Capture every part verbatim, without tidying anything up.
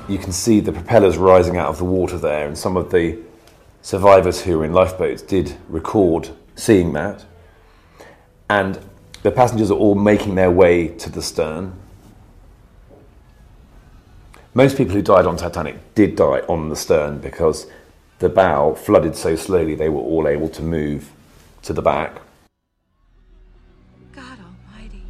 you can see the propellers rising out of the water there, and some of the survivors who were in lifeboats did record seeing that. And the passengers are all making their way to the stern. Most people who died on Titanic did die on the stern because the bow flooded so slowly they were all able to move to the back. God almighty.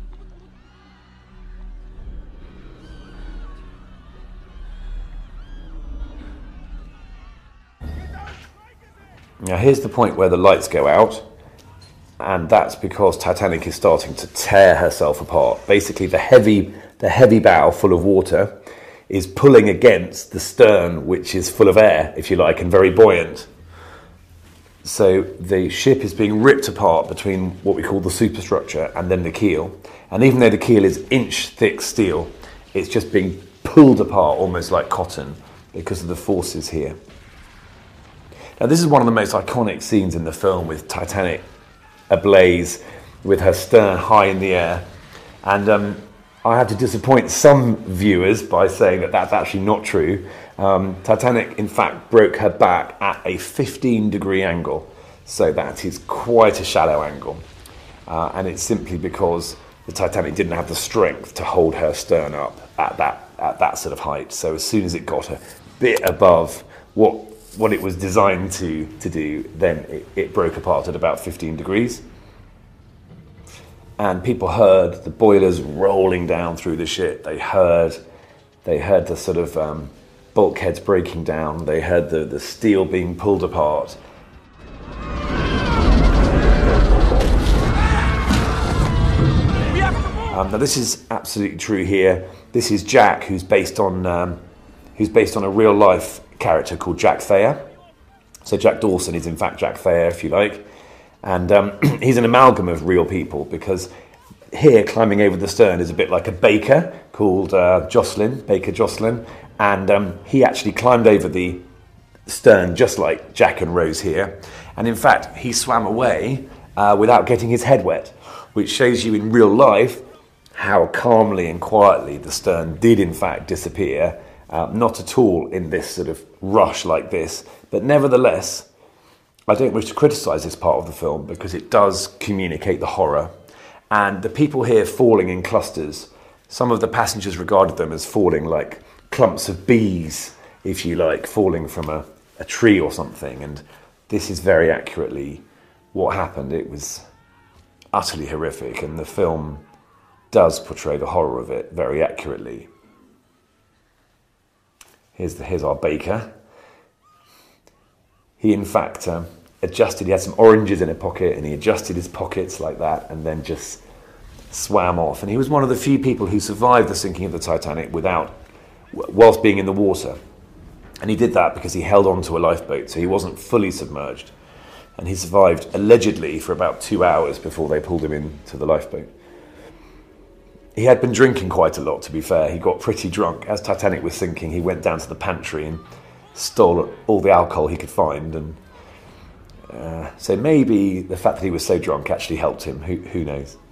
Now here's the point where the lights go out, and that's because Titanic is starting to tear herself apart. Basically the heavy, the heavy bow full of water is pulling against the stern, which is full of air, if you like, and very buoyant. So the ship is being ripped apart between what we call the superstructure and then the keel. And even though the keel is inch-thick steel, it's just being pulled apart almost like cotton because of the forces here. Now this is one of the most iconic scenes in the film, with Titanic ablaze, with her stern high in the air. And um, I have to disappoint some viewers by saying that that's actually not true. Um, Titanic, in fact, broke her back at a fifteen degree angle. So that is quite a shallow angle. Uh, and it's simply because the Titanic didn't have the strength to hold her stern up at that, at that sort of height. So as soon as it got a bit above what, what it was designed to, to do, then it, it broke apart at about fifteen degrees. And people heard the boilers rolling down through the ship. They heard, they heard the sort of um, bulkheads breaking down. They heard the, the steel being pulled apart. Um, now this is absolutely true here. This is Jack, who's based on um, who's based on a real life character called Jack Thayer. So Jack Dawson is in fact Jack Thayer, if you like. And um, he's an amalgam of real people, because here, climbing over the stern, is a bit like a baker called uh, Jocelyn, Baker Jocelyn. And um, he actually climbed over the stern just like Jack and Rose here. And in fact, he swam away uh, without getting his head wet, which shows you in real life how calmly and quietly the stern did in fact disappear. Uh, not at all in this sort of rush like this, but nevertheless, I don't wish to criticise this part of the film because it does communicate the horror. And the people here falling in clusters, some of the passengers regarded them as falling like clumps of bees, if you like, falling from a, a tree or something. And this is very accurately what happened. It was utterly horrific, and the film does portray the horror of it very accurately. Here's, the, here's our baker. He, in fact, um, adjusted, he had some oranges in a pocket, and he adjusted his pockets like that, and then just swam off. And he was one of the few people who survived the sinking of the Titanic without, whilst being in the water. And he did that because he held on to a lifeboat, so he wasn't fully submerged. And he survived, allegedly, for about two hours before they pulled him into the lifeboat. He had been drinking quite a lot, to be fair. He got pretty drunk. As Titanic was sinking, he went down to the pantry and stole all the alcohol he could find. And uh, so maybe the fact that he was so drunk actually helped him. Who, who knows?